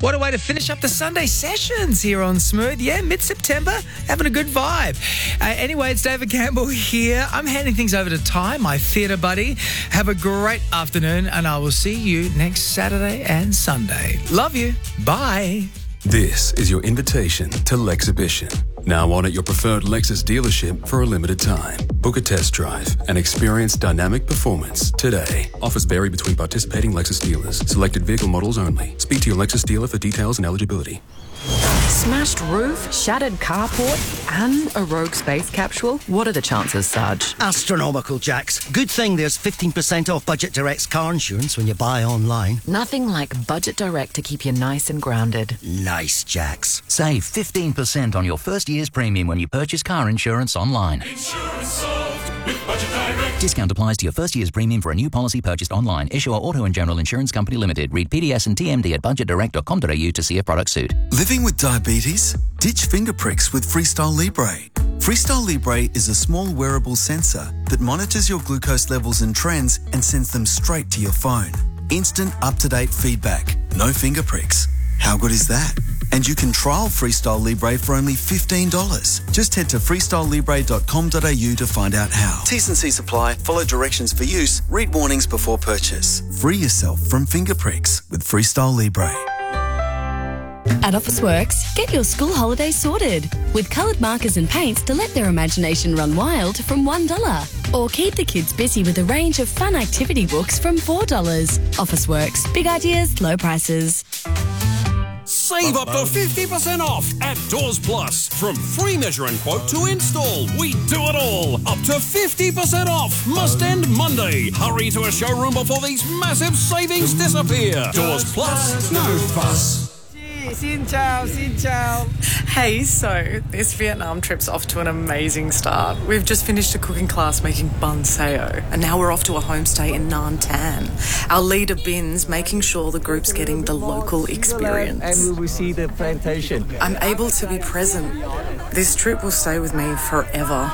What a way to finish up the Sunday sessions here on Smooth. Yeah, mid-September, having a good vibe. Anyway, it's David Campbell here. I'm handing things over to Ty, my theatre buddy. Have a great afternoon, and I will see you next Saturday and Sunday. Love you. Bye. This is your invitation to Lexhibition. Now on at your preferred Lexus dealership for a limited time. Book a test drive and experience dynamic performance today. Offers vary between participating Lexus dealers. Selected vehicle models only. Speak to your Lexus dealer for details and eligibility. Smashed roof, shattered carport, and a rogue space capsule? What are the chances, Sarge? Astronomical, Jax. Good thing there's 15% off Budget Direct's car insurance when you buy online. Nothing like Budget Direct to keep you nice and grounded. Nice, Jax. Save 15% on your first year's premium when you purchase car insurance online. Insurance solved with Budget Direct. Discount applies to your first year's premium for a new policy purchased online. Issuer Auto and General Insurance Company Limited. Read PDS and TMD at budgetdirect.com.au to see if product suit. Living with diabetes? Ditch finger pricks with Freestyle Libre. Freestyle Libre is a small wearable sensor that monitors your glucose levels and trends and sends them straight to your phone. Instant, up-to-date feedback. No finger pricks. How good is that? And you can trial Freestyle Libre for only $15. Just head to freestylelibre.com.au to find out how. T's and C's apply. Follow directions for use. Read warnings before purchase. Free yourself from finger pricks with Freestyle Libre. At Officeworks, get your school holidays sorted with coloured markers and paints to let their imagination run wild from $1. Or keep the kids busy with a range of fun activity books from $4. Officeworks, big ideas, low prices. Save up to 50% off at Doors Plus. From free measure and quote to install, we do it all. Up to 50% off. Must end Monday. Hurry to a showroom before these massive savings disappear. Doors Plus, no fuss. Xin chào, xin chào. Hey, so this Vietnam trip's off to an amazing start. We've just finished a cooking class making bun sao, and now we're off to a homestay in Nam Tan. Our leader Bin's making sure the group's getting the local experience. And we will see the plantation. I'm able to be present. This trip will stay with me forever.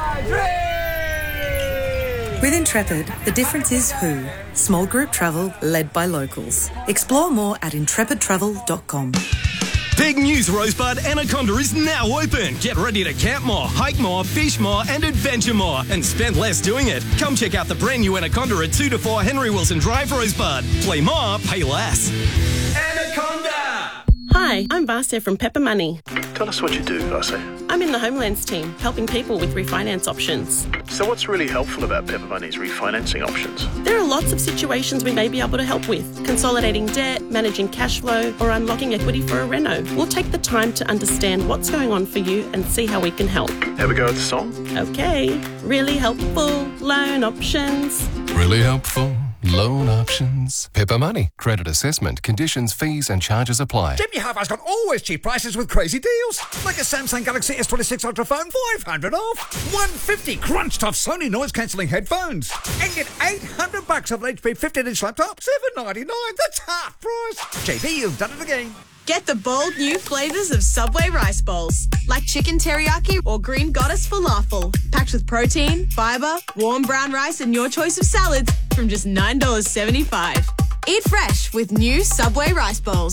With Intrepid, the difference is who. Small group travel led by locals. Explore more at intrepidtravel.com. Big news, Rosebud. Anaconda is now open. Get ready to camp more, hike more, fish more, and adventure more, and spend less doing it. Come check out the brand new Anaconda at 2 to 4 Henry Wilson Drive, Rosebud. Play more, pay less. Anaconda! Hi, I'm Vasya from Pepper Money. Tell us what you do, Vasya. I'm in the Homelands team, helping people with refinance options. So what's really helpful about Pepper Money's refinancing options? There are lots of situations we may be able to help with. Consolidating debt, managing cash flow, or unlocking equity for a reno. We'll take the time to understand what's going on for you and see how we can help. Have a go at the song? Okay. Really helpful loan options. Really helpful loan options. Pepper Money. Credit assessment. Conditions, fees and charges apply. Jimmy Hi-Fi's got always cheap prices with crazy deals. Like a Samsung Galaxy S26 Ultra phone, $500 off. $150 crunched off Sony noise-cancelling headphones. And get $800 off an HP 15-inch laptop, $799. That's half price. JB, you've done it again. Get the bold new flavours of Subway rice bowls, like chicken teriyaki or green goddess falafel, packed with protein, fibre, warm brown rice and your choice of salads from just $9.75. Eat fresh with new Subway rice bowls.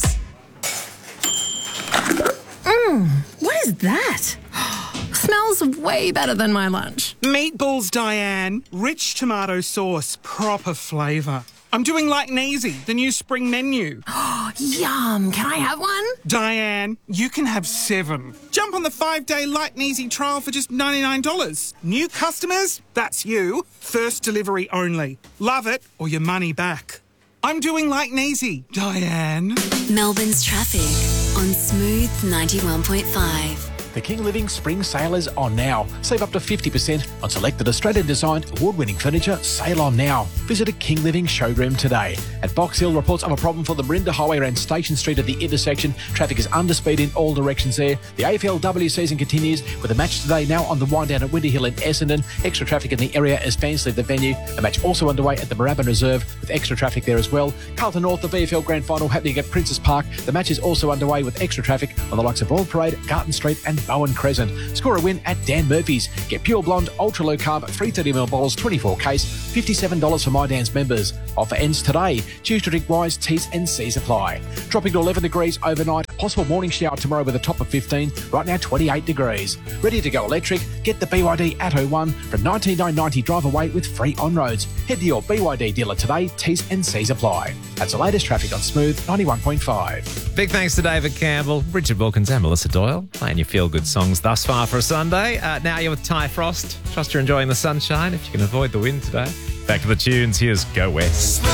What is that? Smells way better than my lunch. Meatballs, Diane. Rich tomato sauce, proper flavour. I'm doing like Neasy, the new spring menu. Yum. Can I have one? Diane, you can have 7. Jump on the 5-day Like Neasy trial for just $99. New customers? That's you. First delivery only. Love it or your money back. I'm doing like Neasy, Diane. Melbourne's traffic on Smooth 91.5. The King Living Spring Sale is on now. Save up to 50% on selected Australian-designed award-winning furniture. Sale on now. Visit a King Living showroom today. At Box Hill, reports of a problem for the Marinda Highway around Station Street at the intersection. Traffic is under speed in all directions there. The AFLW season continues with a match today now on the wind down at Winter Hill in Essendon. Extra traffic in the area as fans leave the venue. A match also underway at the Moorabbin Reserve with extra traffic there as well. Carlton North, the VFL Grand Final happening at Princes Park. The match is also underway with extra traffic on the likes of Royal Parade, Garden Street and Bowen Crescent. Score a win at Dan Murphy's. Get Pure Blonde Ultra Low Carb 330ml bottles 24 case, $57 for My Dan's members. Offer ends today. Choose to drink wise. T's and C's apply. Dropping to 11 degrees overnight. Possible morning shower tomorrow with a top of 15. Right now 28 degrees. Ready to go electric? Get the BYD Atto 1 from $19,990 drive away with free on-roads. Head to your BYD dealer today. T's and C's apply. That's the latest traffic on Smooth 91.5. Big thanks to David Campbell, Richard Wilkins and Melissa Doyle, playing your feel-good songs thus far for a Sunday. Now you're with Ty Frost. Trust you're enjoying the sunshine if you can avoid the wind today. Back to the tunes. Here's Go West.